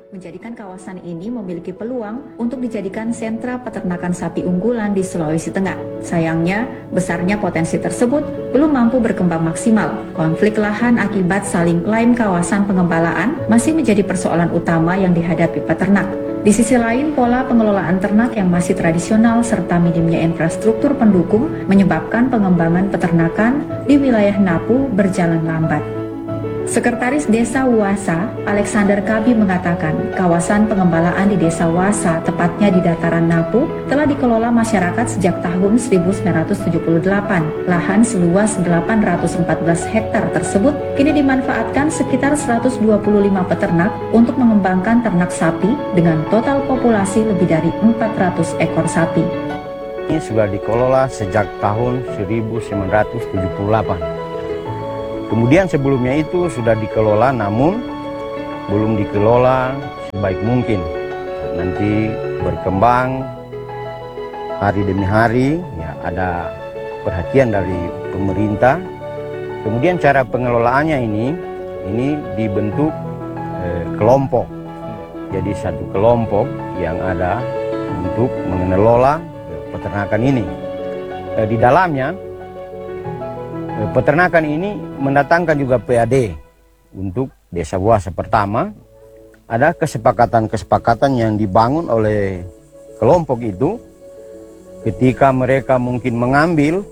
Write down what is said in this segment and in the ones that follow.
menjadikan kawasan ini memiliki peluang untuk dijadikan sentra peternakan sapi unggulan di Sulawesi Tengah. Sayangnya, besarnya potensi tersebut belum mampu berkembang maksimal. Konflik lahan akibat saling klaim kawasan pengembalaan masih menjadi persoalan utama yang dihadapi peternak. Di sisi lain, pola pengelolaan ternak yang masih tradisional serta minimnya infrastruktur pendukung menyebabkan pengembangan peternakan di wilayah Napu berjalan lambat. Sekretaris Desa Wasa, Alexander Kabi mengatakan, kawasan pengembalaan di Desa Wasa, tepatnya di dataran Napu, telah dikelola masyarakat sejak tahun 1978. Lahan seluas 814 hektar tersebut kini dimanfaatkan sekitar 125 peternak untuk mengembangkan ternak sapi dengan total populasi lebih dari 400 ekor sapi. Ini sudah dikelola sejak tahun 1978. Kemudian sebelumnya itu sudah dikelola, namun belum dikelola sebaik mungkin. Nanti berkembang hari demi hari, ya ada perhatian dari pemerintah. Kemudian cara pengelolaannya ini dibentuk kelompok. Jadi satu kelompok yang ada untuk mengelola peternakan ini. Di dalamnya peternakan ini mendatangkan juga PAD untuk Desa Wasa. Pertama, ada kesepakatan-kesepakatan yang dibangun oleh kelompok itu ketika mereka mungkin mengambil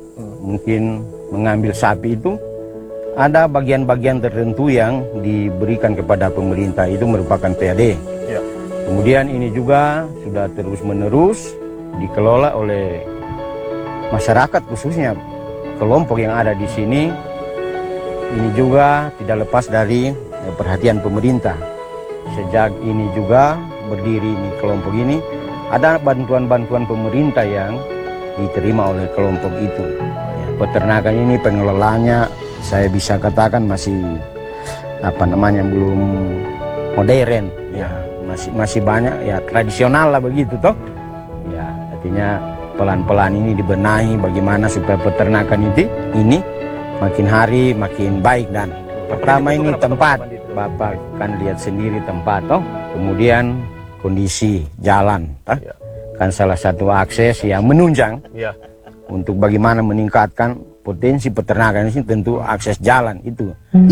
sapi itu, ada bagian-bagian tertentu yang diberikan kepada pemerintah, itu merupakan PAD. Ya. Kemudian ini juga sudah terus-menerus dikelola oleh masyarakat, khususnya kelompok yang ada di sini. Ini juga tidak lepas dari perhatian pemerintah. Sejak ini juga berdiri ini kelompok ini, ada bantuan-bantuan pemerintah yang diterima oleh kelompok itu. Ya, peternakan ini pengelolaannya saya bisa katakan masih belum modern. Ya, masih banyak ya tradisional lah begitu toh. Ya, artinya pelan-pelan ini dibenahi bagaimana supaya peternakan ini makin hari makin baik. Dan pertama ini tempat, Bapak kan lihat sendiri tempat toh. Kemudian kondisi jalan toh. Ya. Kan salah satu akses yang menunjang ya. Untuk bagaimana meningkatkan potensi peternakan ini tentu akses jalan itu.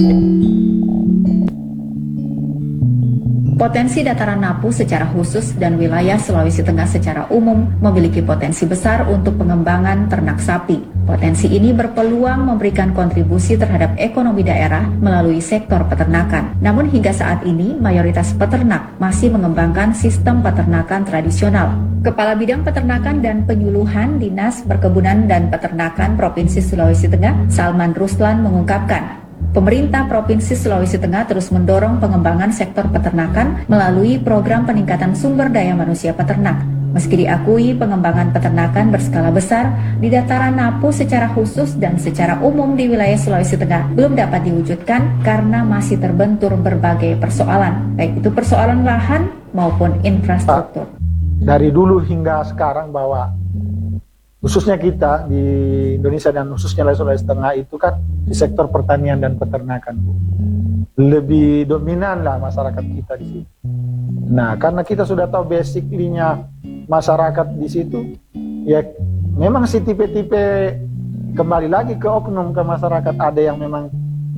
Potensi dataran Napu secara khusus dan wilayah Sulawesi Tengah secara umum memiliki potensi besar untuk pengembangan ternak sapi. Potensi ini berpeluang memberikan kontribusi terhadap ekonomi daerah melalui sektor peternakan. Namun hingga saat ini, mayoritas peternak masih mengembangkan sistem peternakan tradisional. Kepala Bidang Peternakan dan Penyuluhan Dinas Perkebunan dan Peternakan Provinsi Sulawesi Tengah, Salman Ruslan mengungkapkan, pemerintah Provinsi Sulawesi Tengah terus mendorong pengembangan sektor peternakan melalui program peningkatan sumber daya manusia peternak. Meski diakui pengembangan peternakan berskala besar di dataran Napu secara khusus dan secara umum di wilayah Sulawesi Tengah belum dapat diwujudkan karena masih terbentur berbagai persoalan, baik itu persoalan lahan maupun infrastruktur. Dari dulu hingga sekarang bahwa khususnya kita di Indonesia dan khususnya di Sulawesi Tengah itu kan di sektor pertanian dan peternakan, Bu. Lebih dominan lah masyarakat kita di situ. Nah, karena kita sudah tahu basically-nya masyarakat di situ, ya memang si tipe-tipe kembali lagi ke oknum ke masyarakat. Ada yang memang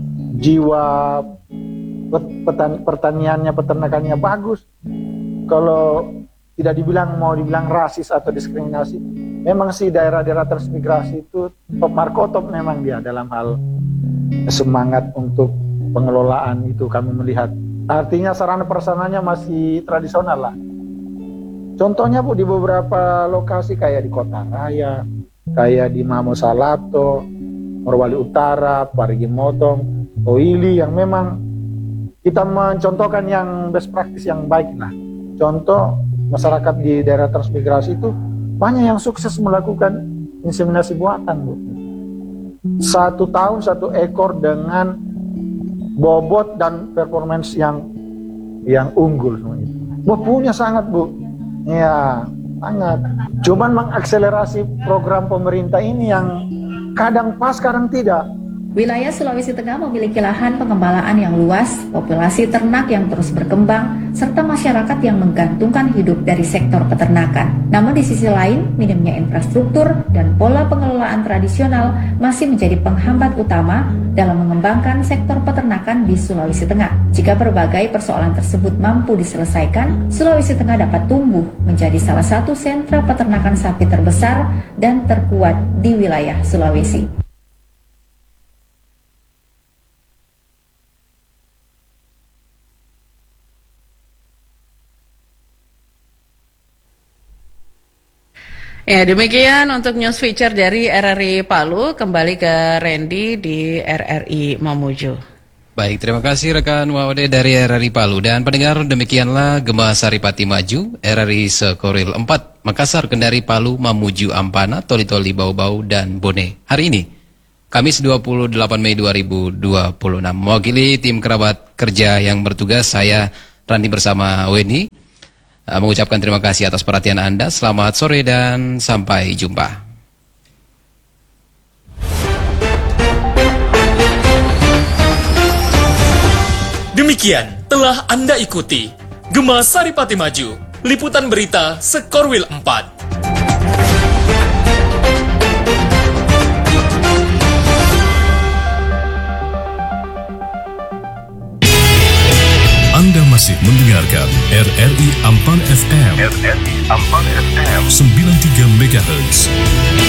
jiwa pertaniannya, peternakannya bagus. Kalau tidak mau dibilang rasis atau diskriminasi, memang sih daerah-daerah transmigrasi itu top markotop memang dia dalam hal semangat untuk pengelolaan itu kami melihat. Artinya sarana prasarananya masih tradisional lah. Contohnya Bu, di beberapa lokasi kayak di Kota Raya, kayak di Mamo Salato, Morowali Utara, Parigi Motong, Oili, yang memang kita mencontohkan yang best practice yang baik lah. Contoh masyarakat di daerah transmigrasi itu banyak yang sukses melakukan inseminasi buatan, Bu. 1 tahun 1 ekor dengan bobot dan performance yang unggul semua itu. Punya sangat, Bu. Ya, sangat. Cuman mengakselerasi program pemerintah ini yang kadang pas, kadang tidak. Wilayah Sulawesi Tengah memiliki lahan pengembalaan yang luas, populasi ternak yang terus berkembang, serta masyarakat yang menggantungkan hidup dari sektor peternakan. Namun di sisi lain, minimnya infrastruktur dan pola pengelolaan tradisional masih menjadi penghambat utama dalam mengembangkan sektor peternakan di Sulawesi Tengah. Jika berbagai persoalan tersebut mampu diselesaikan, Sulawesi Tengah dapat tumbuh menjadi salah satu sentra peternakan sapi terbesar dan terkuat di wilayah Sulawesi. Ya, demikian untuk news feature dari RRI Palu. Kembali ke Randy di RRI Mamuju. Baik, terima kasih rekan Wawade dari RRI Palu. Dan pendengar, demikianlah Gema Saripati Maju, RRI Sekoril 4, Makassar, Kendari, Palu, Mamuju, Ampana, Toli-Toli, Bau-Bau, dan Bone. Hari ini, Kamis 28 Mei 2026. Mewakili tim kerabat kerja yang bertugas, saya Randi bersama Weni, mengucapkan terima kasih atas perhatian Anda. Selamat sore dan sampai jumpa. Demikian telah Anda ikuti Gema Saripati Maju, liputan berita Sekorwil 4. Anda masih mendengarkan RRI Ampang FM 93 MHz.